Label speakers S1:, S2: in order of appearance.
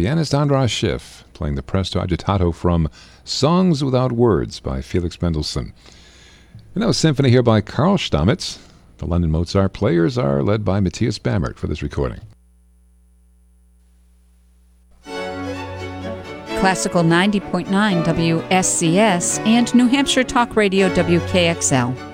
S1: pianist Andras Schiff, playing the presto agitato from Songs Without Words by Felix Mendelssohn. And that was symphony here by Karl Stamitz. The London Mozart players are led by Matthias Bammert for this recording.
S2: Classical 90.9 WSCS and New Hampshire Talk Radio WKXL.